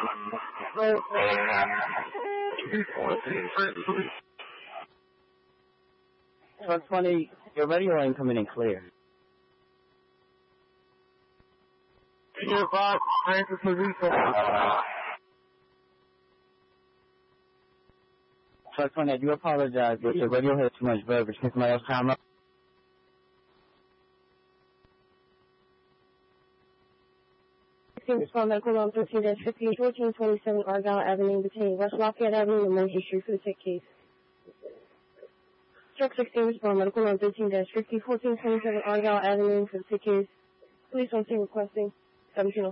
Truck 20, your radio line coming in clear. Truck 20, I do apologize, but your radio has too much verbiage. Can somebody else chime up? Respond medical on 13-15, 1427 Argyle Avenue between West Lafayette Avenue and Murphy Street for the sick case. Truck 16, respond medical on 13-50, 1427 Argyle Avenue for the sick case. Police on scene requesting 17